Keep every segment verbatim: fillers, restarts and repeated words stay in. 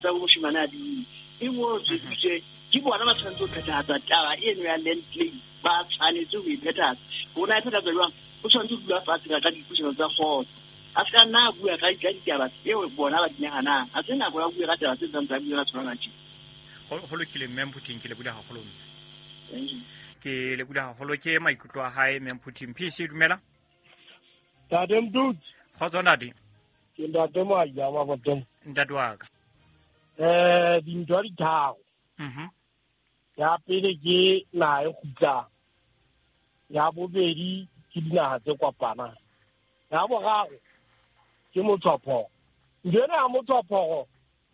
tsa moshimane a di e mo tsitse ke bona ba tshwanetse go phethagatsa taba eno ya land claim ba tshwanetse go iphethatsa bona e phethatsa jwang go tshwanetse go dula fatshe ka dipuisano tsa kgotso a se ka nna a bua ka ditaba eo bona ba di naganang a se nako ya go bua ka taba tse tsa bua ka tsona tse go lokile Mmemputing ke le bula gagolo ke le bula gagolo ke maikutlo a hae Mmemputing Peace dumela Tate Mdudu khotsona di ke ntate mo ya ba boteng ndatu wa ka eh dintwa di thao mhm ya pele ke na e khutla ya bobedi ke dinaga tse kopana ya bogago ke motsopho ndene ya motsopho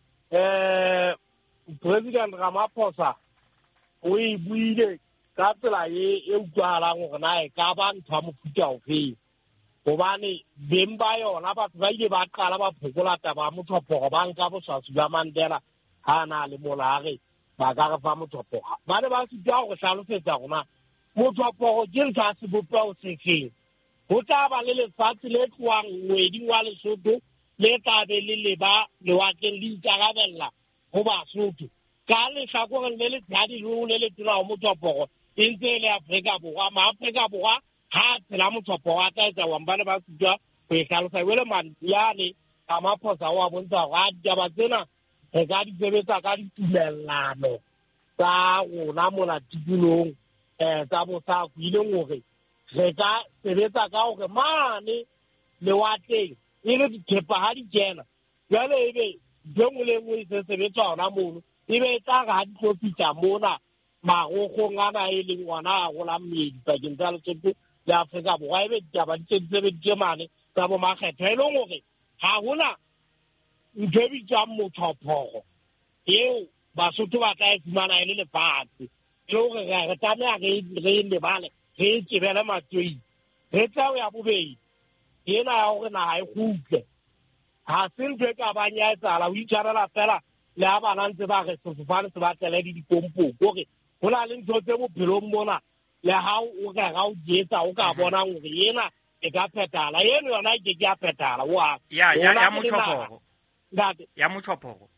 eh President Ramaphosa o e buile ka tsela e e utlwalang gore na e ka ba ntwa mofuta o fe gobane beng ba yona batho ba ile ba qala ba phokola taba motsopho ba nka boswaswi ba Mandela ha na le molare ba ka re fa motsopho ba ne ba se tla go hlalosetsa gona motsopho ke ntwa se bopao se feng go tla ba le lefatshe le tloang ngweding wa Lesotho le tla be le le ba le wa ke le ikarabella go ba Sotho ka le hlakore le le tsadi le le le tsela mo tsopho e ntse le Afrika Borwa ma Afrika Borwa ha tsela mo tsopho wa tla tsa wa mbane ba tswa go e hlalosa wele man yane Ramaphosa wa bontsha ga ditaba tsena e ka di sebetsa ka ditumellano tsa rona mola tikolong eh tsa bo sa go ile ngore re ka sebetsa ka gore mane le wa teng e re dithepa ha di kena jale ebe dingwe le ngwe se sebetsa ona mono ebe tla ga di tlopitsa mona magogong ana e leng ngwana a gola mmedi pakeng tsa Lesotho le Afrika Borwa ebe ditaba di tse di sebeditse mane tsa bo makgetho e leng gore ga gona ntho e bitswang motlhophogo eo Basotho ba tla e fumana e le lefatshe e le gore re tlameha re lebale re tsebele matswei re tla ya bobedi ena ya gore naga e gutle ga se ntho e ka banya e tsala o itshwarela fela le a bana ntse ba re sefofane se ba tlele di dipompo gore go na le ntho tse bophelong mona le ha o ka ga o dietsa o ka bona gore ena e ka phethala eno yona e ke ya phethala wa ya ya ya motsopho ya motsopho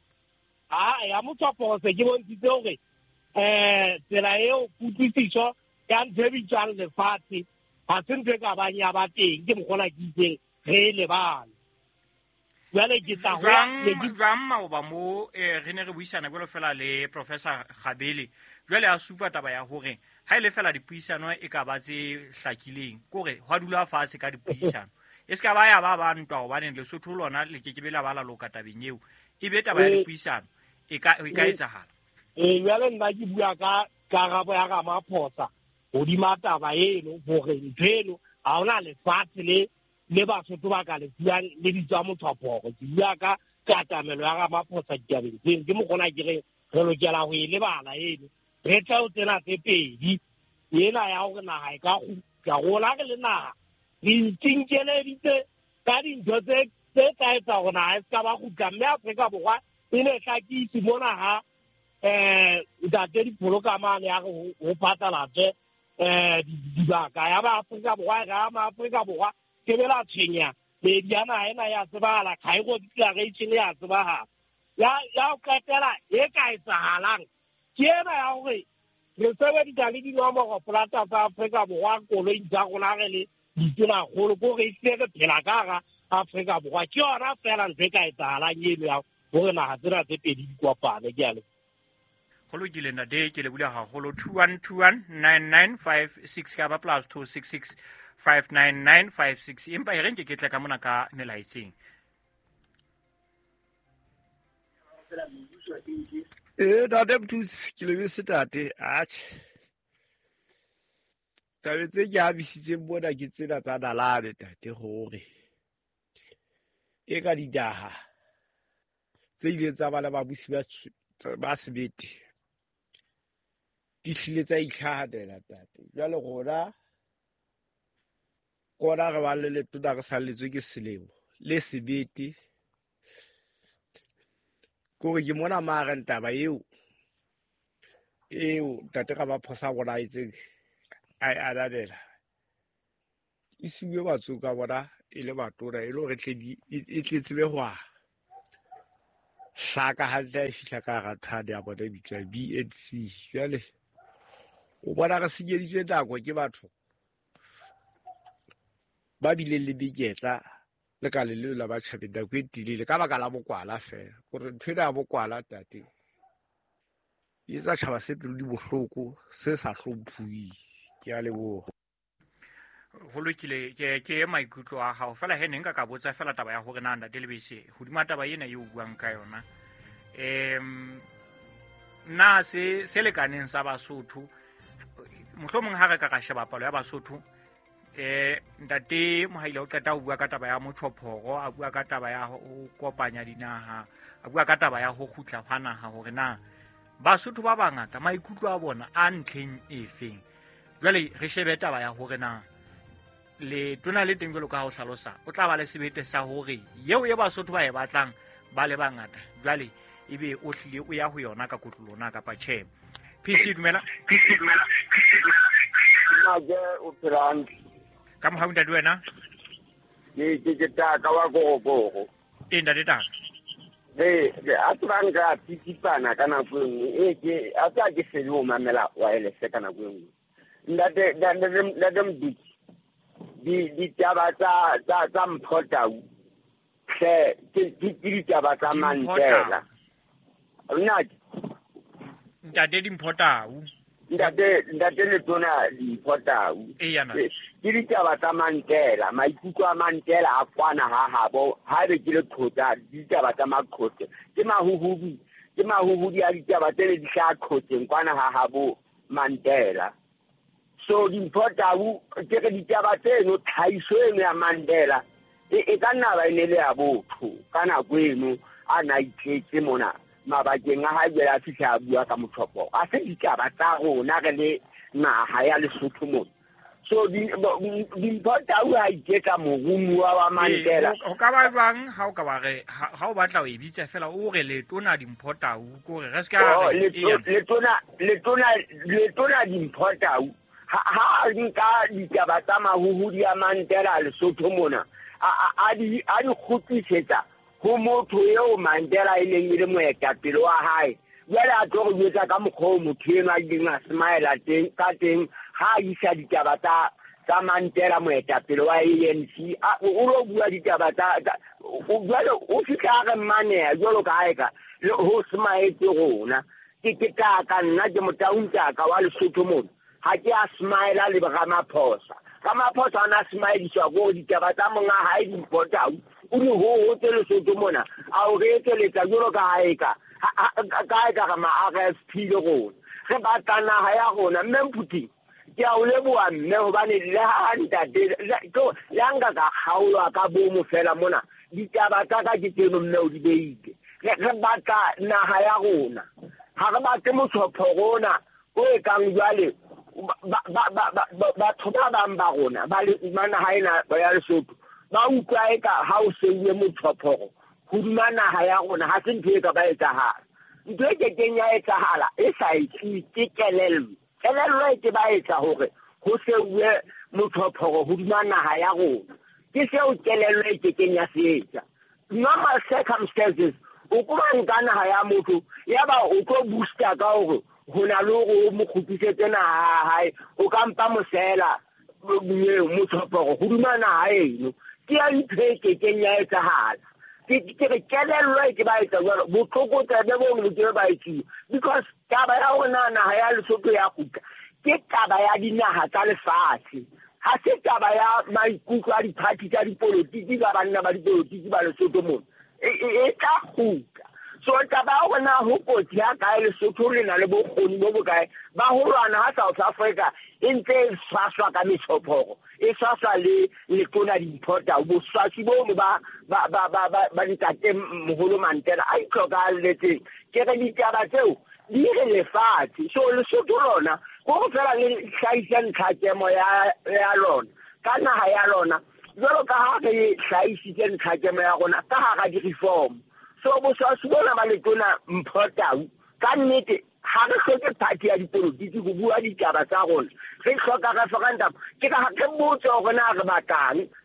a ya motsopho se ke bontitse gore eh tsela eo putlisiso ya ntse bitsang lefatshe ga se ntse ka banya ba teng ke mogona ke itseng re le bana jale ke tla go jang maoba mo re ne re buisana bolo fela le Professor Gabele jale a supa taba ya hore ha ile fela dipuisano e ka ba tse hlakileng kore hwa dula fatshe ka dipuisano e ska ba ya ba ba ntwa gobane Lesotho lona le ke ke bela bala lo ka tabeng eo e be taba ya dipuisano e ka e ka etsahala eh jale nna ke bua ka karabo ya Ramaphosa o di mataba eno gore nteno a ona le fatshe le le Basotho ba ka le buang le ditsa motlhopho ke bua ka katamelo ya Ramaphosa ditabeng tseno ke mo gona ke re re lokela go e lebala eno re tla o tsena tse pedi ena ya gore naga e ka go ka gola ke le naga re tsinkele ka dintho tse tse tla etsa gore naga e ska ba gutla mme Afrika Borwa e ne tlhakisi mo naga eh ntate dipolokamane ya go patalatse eh dibaka ya ba Afrika Borwa ga ma Afrika Borwa ke bela tshenya le diana ena ya tsebala ga e go declaration ya tsebaga ya ya ka tela e ka etsahalang ke ena ya gore re sebedisa le dinomoro plata tsa Afrika Borwa koloi tsa gona ge le ditona golo go re itsege phela ka ga Afrika Borwa ke yona fela ntse ka etsahalang eno ya gore naga tsena tse pedi di kopane ke ale go lokile na de ke le bula gagolo two one two one nine nine five six ka ba plus two six six five nine nine five six empa e rentse ke tla ka mona ka melaetseng eh Tate Mdudu ke le bese tate atch tabetse ke a bisitse bona ke tsena tsa dalane tate gore e ka didaha tse ile tsa bana ba busi ba ba sebete di hlile tsa itlhahanela tate jwale gona gona re ba le letona re saletswe ke selemo le sebete gore ke mona maareng taba eo eo tate ga ba phosa bona itseng a ananela e suwe batsoka bona e le batona e le gore tle e tle tsebe hwa hlaka hantle a fihla ka hara thane ya bona e bitswang B N C. Jwale o bona re senyeditswe nako ke batho ba bileng le menyetla lekale leo la batjhabeng nako e telele ka baka la bokwala fela gore ntho ena ya bokwala tate e etsa tjhaba se pelo di bohloko se sa hlomphuweng. Ke a leboha. Ho lokile ke ke maikutlo a hao fela he ne nka ka botsa fela taba ya hore nanda delebese hodima taba ena e o buang ka yona em na se se lekaneng sa Basotho mohlomong ha re ka ka sheba palo ya Basotho eh ntate Mohaile o qeta ho bua ka taba ya motlhophoro a bua ka taba ya ho kopanya dinaha a bua ka taba ya ho khutla hwana ha hore na Basotho ba bangata maikutlo a bona a ntleng efeng. Jwale re shebe taba ya hore na le tona le teng jalo ka ho hlalosa o tla ba le sebete sa hore yeo ye Basotho ba e batlang ba le bangata jwale ebe o hlile o ya ho yona ka kotlolona ka pa che P C dumela P C dumela na ge o plan ka mo haunda duena ke ke ke ta ka wa go go e nda deta eh a tsanga titipana kana go e ke a tsa ke se lo mamela wa ele se kana go nda de nda nda dem di di di taba tsa tsa tsa mphotau se ke di di taba tsa Mandela nna ntate di mphotau ndate ndate le tona di mphotau e yana ke di taba tsa Mandela maikutlo a Mandela a kwana ha habo ha be ke le khotsa di taba tsa makhote ke mahuhubi ke mahuhubi a di taba tse di sha khotseng kwana ha habo Mandela. So di mphotau ke ke di taba tse no tlhaiso eno ya Mandela e ka nna ba ile ya botho kana kweno a na itshetse mona mabakeng a ha jela fihla bua ka motlhopho a se di taba tsa rona re le naha ya Lesotho mona. So di di mphotau ha iteka morumu wa Mandela o ka ba jwang ha o ka ba re ha o batla o e bitsa fela o re le tona di mphotau ko re re ska le tona le tona le tona di mphotau ha nka di taba tsa mahuhudi ya Mandela Lesotho mona a di a di khutlisetsa ho motho eo Mandela e leng ile moetapele wa hae jwale a tlo go etsa ka mokgwa motho eno a ileng a smile teng ka teng ha isa ditaba tsa tsa Mandela moetapele wa A N C o lo bua ditaba tsa o jwale o fitla re mane jwalo ka haeka ho smile rona ke ke ka ka nna ke motaunta ka wa Lesotho mona ha ke a smile le ba Ramaphosa Ramaphosa ana smile iswa go ditaba tsa monga ha di mpotau o le ho ho tele Lesotho mona a o re tseletsa jolo ka haeka ka ka ma R F P le go re ba tana ha ya gona mmemputi ke a o leboa mme hobane le ha ntate go yanga ka khaulwa ka bo mo fela mona ditaba tsa ka ke tseno mme o di beite re ba ka naha ya gona ha re ba ke motlhopho gona o e kang jwale ba ba ba ba thoba ba mba gona ba le mana ha ina ba ya Lesotho ba utlwa e ka ha o se ile motlhopho go dumana ha ya gona ha se ntse ka ba etsa ha ntse ke kenya etsa hala e sa itse ke kelelo kelelo e ke ba etsa hore go se uwe motlhopho go dumana ha ya gona ke se o kelelo e ke kenya se etsa normal circumstances o kuma nkana ha ya motho ya ba o tlo booster ka hore hona lo go mo khupitsetse na hae o ka mpa mosela mo tshopho go dumana hae ke a ipeke kenya etsa hala ke ke re kelello ke ba etsa jwalo botlhoko tsa be bo mo ke ba itse because taba ya ona na ya Lesotho ya kuka ke taba ya dinaha tsa lefatshe ha se taba ya maikutlo a di-party tsa dipolotiki ba banna ba dipolotiki ba Lesotho mona e ka kuka. So taba ona ho kotsi ya ka Lesotho le na le bokgoni bo bokae ba holwana ha South Africa inte swaswa ka metshophoro e swaswa le le tona di importa bo swasi bo ba ba ba ba ba ditate moholo Mandela a itloka letse ke re ditaba tseo di re le fati so Lesotho lona go fela le hlaisang tlhakemo ya ya lona kana ha ya lona jalo ka ha ke hlaisitseng tlhakemo ya rona ka ha ga di reform. So bo sa subona ba le tona mphotau ka nnete ha re hloke party ya dipolotiki go bua ditaba tsa rona re hloka referendum ke ka ha ke botse go na re batlang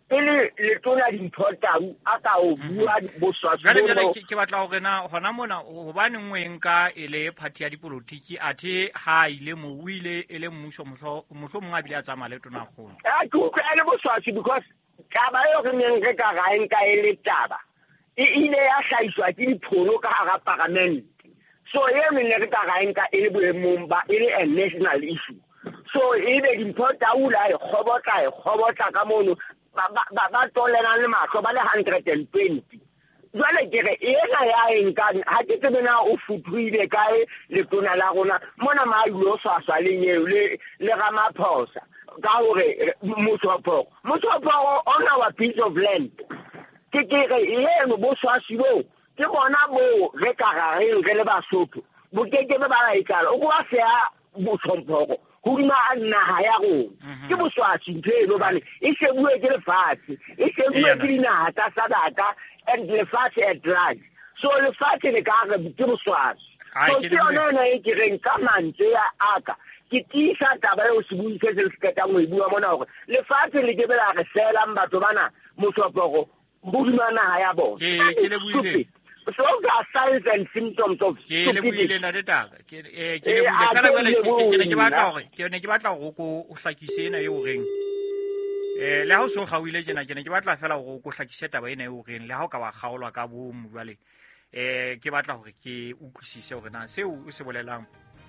e le letona Dimpho Tau a ka o bua boswaswi jwale jwale ke batla ho rena hona mona hobane ngwe nka ele party ya dipolitiki athe ha ile mo o ile ele mmuso mohlo mohlo monga bile a tsama le tona kgolo a ke utlwa le boswaswi because taba yo re neng re ka ga nka ele taba e ile ya hlaiswa ke dipholo ka hara parliament so ye me ne re ka ga nka ele boemong ba ele a national issue so ile Dimpho Tau la e khobotla e khobotla ka mono ba ba ba tolena le matlo ba le one hundred twenty jwale ke re ena ya enka ha ke tsebe na o futhuile kae le tona la rona mona ma lo swaswa le nyeo le le Ramaphosa ka hore Motsopo Motsopo on our piece of land ke ke re yeno bo swaswi bo ke bona bo re ka ga re le Basotho bo ke ke ba ba ikala o kwa se a Motsopo Huma na ya go ke boswatsi ntelo bane e se bue ke le fatse e se bue ke dina ta sadaka and le fatse at large so le fatse le ka re ke boswatsi so ke ona na e ke reng ka mantse ya aka ke tisa taba yo se bue se se ke ta mo e bua mona gore le fatse le ke bela re sela mbatho bana Motsopo mbudima na ya bo ke ke le buile so the signs and symptoms of ke le buile na ditaba ke eh ke le buile fela bele ke ne ke batla gore ke ne ke batla go go o hlakise ena yo reng eh le ha o so gawile jena ke ne ke batla fela go go hlakise taba ena yo reng le ha o ka wa gaolwa ka bo mo jwale eh ke batla gore ke utlwisise gore na se o se bolelang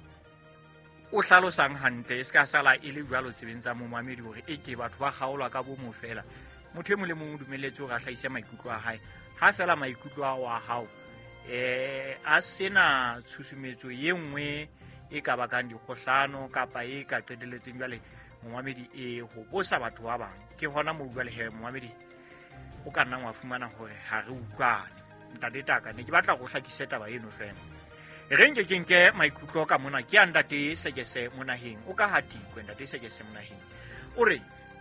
o hlalosang hantle se ka sala ile jwalo tsebentsa mo mamedi gore e ke batho ba gaolwa ka bo mo fela motho e mo le mongwe dumeletse go gahlaisa maikutlo a hae ha fela maikutlo a wa hao eh a sena tshusumetso ye nngwe e ka bakang dikgohlano kapa e ka qedeletseng jwale momamedi e ho bosa batho ba bang ke hona mo jwale he momamedi o ka nna wa fumana hore ha re utlwane ntate taka ne ke batla go hlakisa taba eno fela re nke ke nke maikutlo ka mona ke anda te sekese monaheng o ka hati kwenda te sekese monaheng o re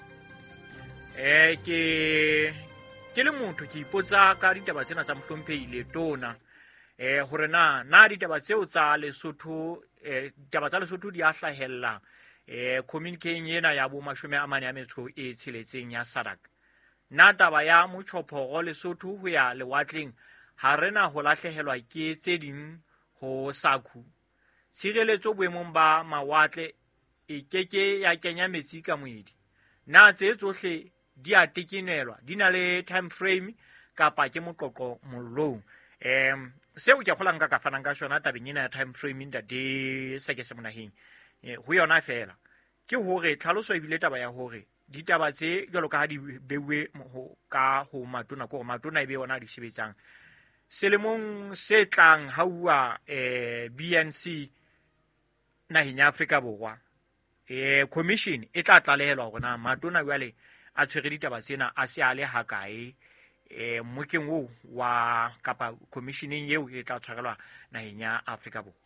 eh ke ke le motho ke ipotsa ka ditaba tsena tsa mohlompheile tona eh hore na na ditaba tseo tsa Lesotho eh ditaba tsa Lesotho di a hlahella eh communiqueng ena ya bo mashome a mane a metso e tsheletseng ya Sadak na taba ya Motsopo go Lesotho ho ya lewatleng ha rena ho lahlehelwa ke tse ding ho Sakhu tshireletso boemong ba mawatle e keke ya kenya metsi ka moedi na tse tsohle di a tekinelwa di na le time frame kapa ke moqoqo mollong em seo ke golang ka ka fanang ka sona tabeng ena ya time frame nda de se ke se monaheng ho yona fela ke hore tlhaloso e bile taba ya hore ditaba tse jalo ka ha di bewe ka ho matona ko matona e be ona di sebetsang selemong se tlang haua eh B N C naheng ya Afrika Borwa eh commission e tla tlalehelwa gona matona jwale a tshwere ditaba tsena a se a le hakae eh mokeng wo wa kapa commissioning yeo e tla tshwarelwa naheng ya Afrika Borwa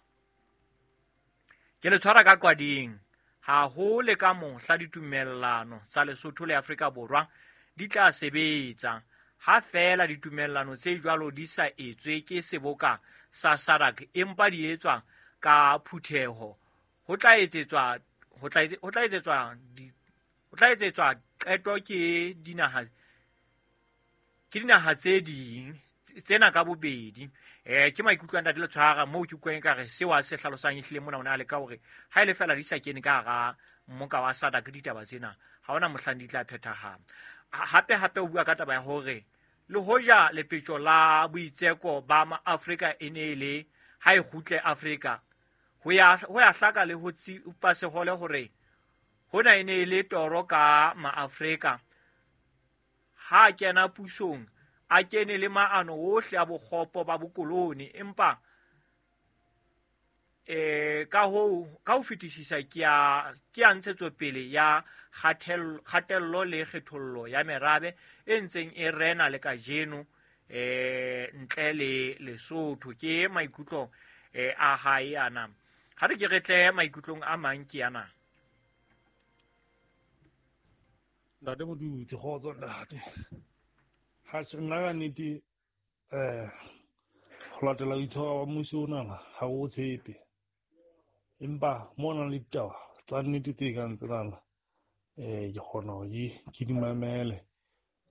ke le tshwara ka qwading ha ho le ka mohla ditumellano tsa Lesotho le Afrika Borwa di tla sebetsa ha fela ditumellano tse jwalo di sa etswe ke seboka sa Sadak empa di etswa ka phutheho ho tla etsetswa ho tla ho tla etsetswa di ho tla etsetswa qeto ke dinaha ke dinaha tse ding tsena ka bobedi eh ke maikutlo a ntate le tshwara mo ke kweng ka re se wa se hlalosang ehlile mona ona le ka hore ha ile fela di sa kene ka ga mmoka wa Sadak ditaba tsena ha ona mohlang di tla phethahang hape hape o bua ka taba ya hore le hoja lepetjo la boitseko ba ma Afrika ene le ha e khutle Afrika ho ya ho ya hlaka le ho tsi upa se hole hore hona ene le toro ka ma Afrika ha kena pusong a kene le maano ohle a bokgopo ba bokoloni empa eh ka ho ka ho fetisisa ke ya ke ya ntshetso pele ya kgatello le kgethollo ya merabe e ntseng e rena le ka jeno eh ntle le Lesotho ke maikutlo eh a hae ana ha re ke retle maikutlong a mang ke yana Ndade modu ti khotso ndate ha tsena niti eh hlatela itho wa musi ona ha o tshepe empa mona le tawa tsa nnete tse ka ntsana eh ke khona yi ke di mamele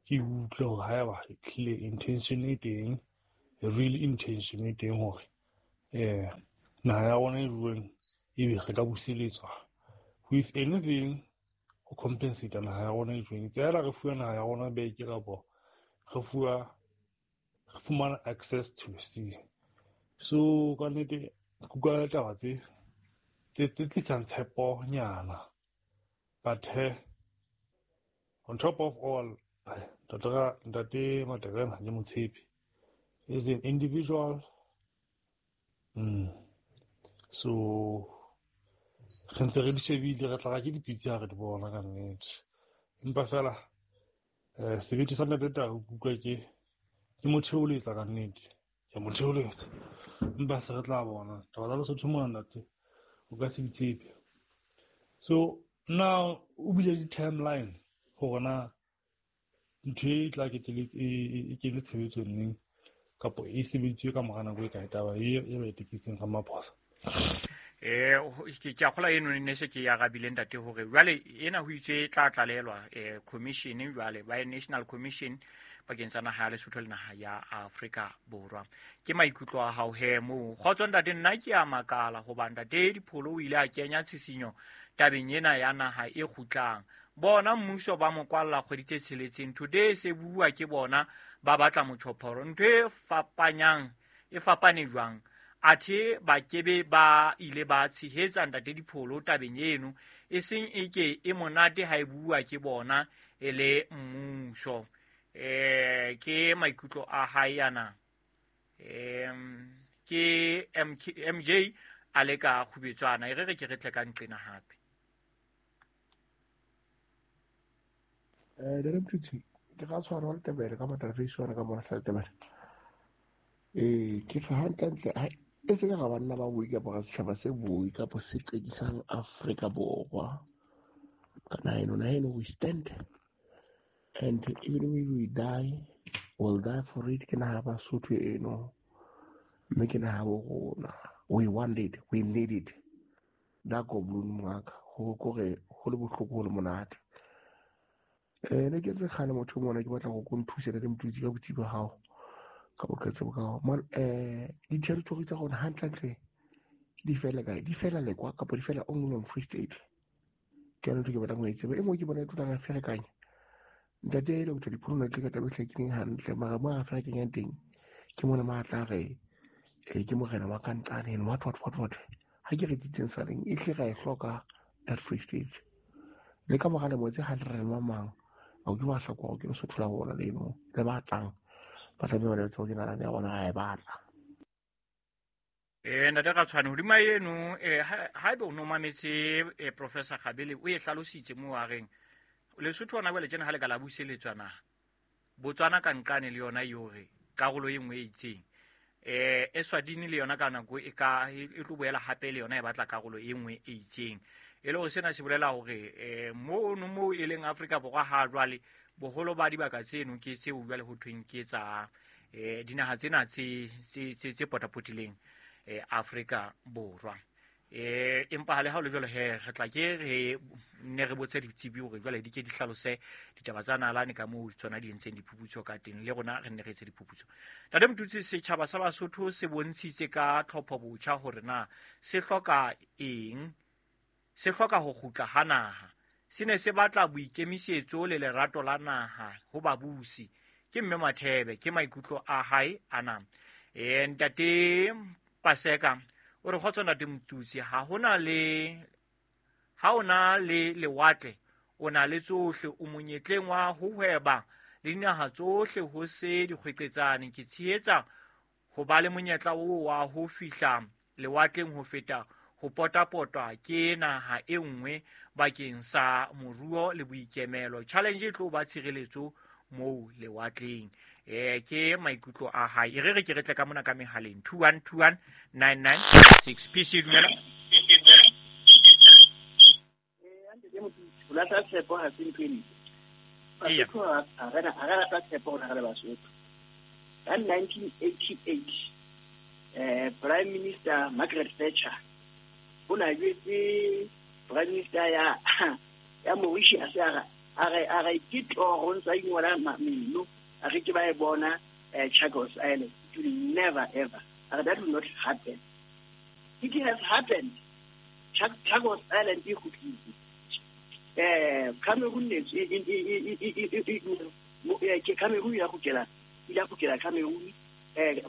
ke utlwe gore ha eba clear intention e teng real intention e teng gore eh naha ya rona e rueng ebe re ka buseletswa with anything go compensate naha ya rona e rueng tsela re fuwa naha ya rona beke kapo re fuwa re fumana access to the sea so ka nnete kuka taba tse tse tlisang tshepo nyana but he on top of all Tata Ntate Matekane ha ke motshepi is an individual mm. so re ntse re di shebile re tla ke dipitse ha re di bona ka nnete empa fela eh sebete sa ntate Tau kuka ke ke motheoletsa ka nnete ke motheoletsa empa se re tla bona taba tsa Lesotho mona ntate o ka se ditshepe so now o bile di timeline gore na ntho e tla ke e ke le tshebetso neng kapo e sebeditswe ka morana go e ka etaba e e ba eteketseng ga maphosa eh ke tja khola eno ne se ke ya gabileng ntate hore jwale ena ho itse tla tlalelwa eh commission jwale ba national commission bakeng sa naha ya Lesotho le naha ya Afrika Borwa ke maikutlo a hao he mo kgotso ntate nna ke a makala go banda te dipholo o ile a kenya tshisinyo tabeng ena ya naha e khutlang bona mmuso ba mo kwalla kgweditse tsheletseng today se bua ke bona ba batla mothophoro ntwe fapanyang e fapane jwang athe ba kebe ba ile ba tshehetsa ntate dipholo tabeng eno e seng eke e monate ha e bua ke bona ele mmuso eh ke maikutlo a hayana em ke M J ale ka khubetswana e re re ke re tle ka ntlena hape eh le mputsi ke ga tshwara le tebele ka matafisi wana ka mona sa tebele eh ke ga hantle e se ga banna ba bui ka ba setšhaba se bui ka bo se tsekisang Afrika Borwa kana eno na eno we stand and even if we die we'll die for it ke na ba Sotho eno mme ke na bo rona we want it we need it da go blun mwaka go gore go le botlhoko le monate eh le ke tse khane motho mona ke batla go go nthusela le mtutsi ka botsi ba hao ka boketse bo ka ma eh di territory tsa gona hantle di fela ga di fela le kwa ka di fela only on Free State ke no ke batla go itse e mo ke bona tla ga fela kanya ntate le go tla dipolona tle ka tabetlhe ke neng hantle mara mo Afrika ke teng ke mona ma tla re e ke mo gena wa kantane what what what what ha ke re ditseng sa leng e tle ga e hloka that Free State le ka mogale mo tse ha re mamang o ke ba hlokwa ke so thula bona le no le ba tlang ba tla be ba le tsogela la ya bona ga e batla eh nna ga tshwane hodima eno eh ha ebe o no mametse eh Professor Khabele o e hlalositse mo wa reng Lesotho ona bele tsena ha le ka la buseletswana Botswana ka nkane le yona yore karolo e nngwe e itseng eh Eswatini le yona kana go e ka e tlo boela hape le yona e batla karolo e nngwe e itseng e le go sena se bolela hore eh mo no mo e leng Afrika Borwa ha jwale boholo ba dibaka tseno ke tse o bua le ho thweng ke tsa eh dinaha tsena tse tse tse potapotileng eh Afrika Borwa eh empa ha le ha le jwale he re tla ke re ne re botse ditsebi hore jwale di ke di hlalose ditaba tsa nalane ka mo tsona di entseng diphuputso ka teng le rona re ne re etse diphuputso tate motutsi setjhaba sa Basotho se bontshitse ka tlhopho botjha hore na se hloka eng se hloka ho khutla ha naha sine se batla boikemisetso le lerato la naha ho babusi ke mme Mathebe ke maikutlo a hae ana e ntate Paseka o re khotso ntate Mtutsi ha hona le ha ona le lewatle o na le tsohle o monyetleng wa ho hweba le dinaha tsohle ho se dikgwetsetsane ke tshehetsa ho ba le monyetla wa ho fihla lewatleng ho feta ho potapotwa ke naha e nngwe bakeng sa moruo le boikemelo challenge e tlo ba tshireletso mo lewatleng eh ke maikutlo a hae e re re ke re tle ka mona ka mehaleng two one two one nine nine six P C dumela eh ante ke motho la sa tshepo ha se ntweng iya a ga a ga ta tshepo na ga le Basotho in nineteen eighty-eight eh Prime Minister Margaret Thatcher una jetse Prime Minister ya ya Mauritius ya a re a re ke toro ntsa ingwala meno a re ke ba e bona Chagos Island. It will never ever. Uh, that will not happen. It has happened. Ch Chagos Island is uh, Cameroon is Cameroon ya kukela ila kukela Cameroon eh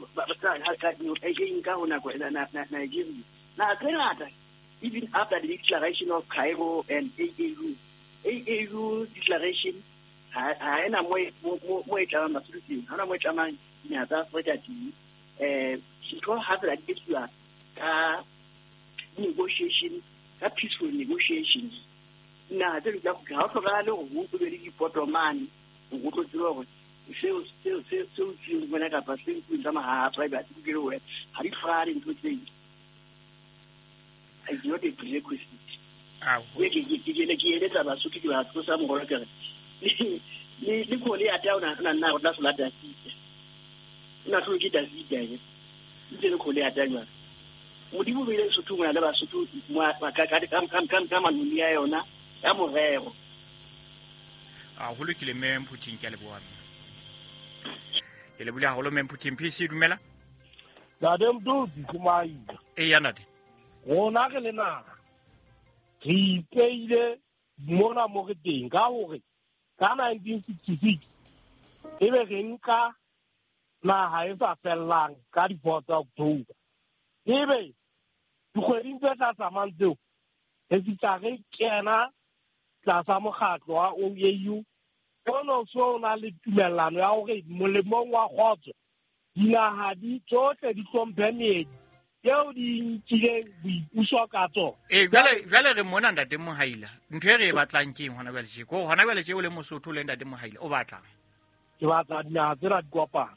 Nigeria. Now Canada, even after the declaration of Cairo and A A U, A A U declaration, haena moe moe chama masuti, hana moe chama nyata fojati eh siko have like this ka negotiation, ka peaceful negotiations. Na the ga ga go ga lo go go di potomani go go dilo se se se se se bona ka paseng ku tsama ha private ku gelo we ha di fare ntho tse ai yo de prerequisite ah we ke ke ke le ke ele tsa ba su ke ba tso sa mo gore ke ni ni ko le ata una na na na sola da si na tlo ke da si ya ye ni le ko le ata nya mo di bo ile su tu ngwana le ba su tu mo ka ka kam kam kam kam manuni ya yona ya morero ah ho lokile me Putin ke le bona ke le bula holo me Putin pisi dumela da dem du di mai e yana de ona ke le na ri peile mona mo ke teng ka hore ka nineteen sixty-six e be re nka na ha e sa fellang ka di fourth of October e be dikgwedi tse tla tsamantse e fitla re kena tlasa mokgatlo wa O A U ono so na le tumellano ya hore molemong wa kgotso dinaha di tsohle di hlomphe meedi yeo di nkileng boipuso ka tsona e jale jale re mona ntate Mohaila ntwe re batlang ke hona jale je ko hona jale je o le Mosotho le ntate Mohaila o batlang ke batla dinaha tse ra di kopana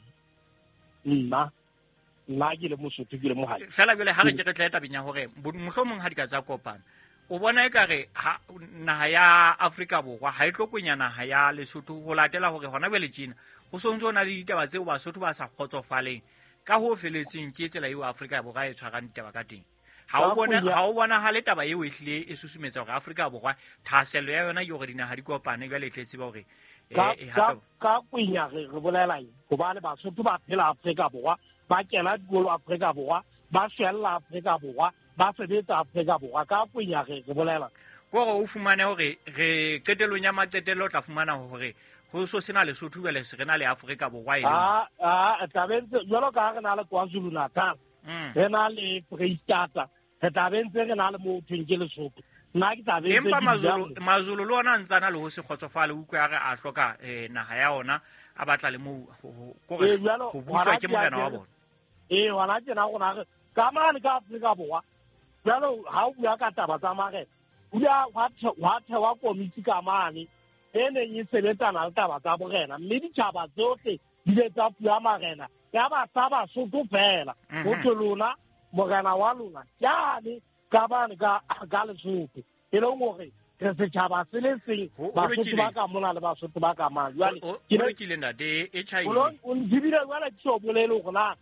nna nna ke le Mosotho ke le Mohaila fela jale ha re ke re tla tabeng ya hore mohlomong ha di ka tsa kopana o bona ekare ha naha ya Afrika Borwa ha e tlokwenya naha ya Lesotho ho latela hore hona jale China ho sontso na le ditaba tseo Basotho ba sa kgotsofaleng ka ho feletseng ke tsela eo Afrika Borwa e tshwarang ditaba ka teng ha o bona ha o bona ha le taba eo ehlile e susumetsa hore Afrika Borwa thaselo ya yona ke hore dinaha di kopane jale tletse ba hore e ha ka kwenya re re bolela eng go ba le Basotho ba phela Afrika Borwa ba kena dikolo Afrika Borwa ba shella Afrika Borwa ba sebetsa Afrika Borwa ka kwenya re re bolela go go o fumane hore re ketelong ya matetelo tla fumana hore ho so sena le Lesotho bele se rena le Afrika Borwa ile ah ah tabentse jalo ka re na le KwaZulu Natal re na le Freistata re tabentse re na le mo thwenge Lesotho nna ke tabentse empa mazulu mazulu lo ona ntsana le ho se khotsofale utlwe ya re a hloka naha ya ona a batla le mo go re go buswa ke morena wa bona eh wana tsena go na ka mane ka Afrika Borwa jalo ha o bua ka taba tsa mare o ya wa wa komiti ka mane ene yi sebetsana le taba tsa borena mme ditjhaba tsohle di le tsa pula marena ya ba taba Sotho fela go tolona morena wa lona jane ka bane ka ga Lesotho e le ngore re se tjhaba se le seng Basotho ba ka mona le Basotho ba ka mane jwale ke re ke le ntate e chai o ndibile wala tso bolelo gona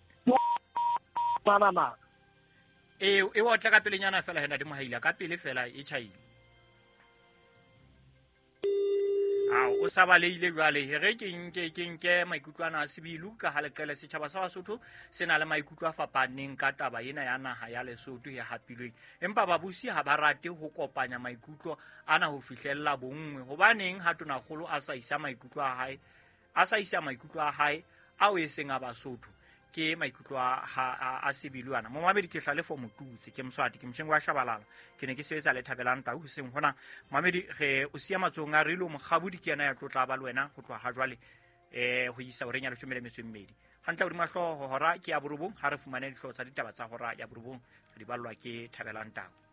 bana na e e wa tla ka pelenyana fela hena di Mohaila ka pele fela e chai a o sa baleile jwale here ke nke ke nke maikutlwana a Sebilu ka halekele setjhaba sa Basotho sena le maikutlo a fapaneng ka taba ena ya naha ya Lesotho ya hapilweng empa babusi ha ba rate ho kopanya maikutlo ana ho fihlella bongwe hobaneng ha tona kgolo a sa isa maikutlo a hae a sa isa maikutlo a hae a o eseng a Basotho ke maikutlo a a Sebilu ana mo mamedi ke hlalefo motutse ke Mswati ke Mshengo wa Shabalala ke ne ke sebetsa le Thabelang Tau seng hona mamedi ge o sia matsong a rilo mogabudi ke yana ya tlotla ba le wena go tloa ha jwale eh ho isa o renya le tshomele metso mmedi hantla o di mahlo hora ke ya borobong ha re fumane dihlotsa ditaba tsa hora ya borobong di ballwa ke Thabelang Tau.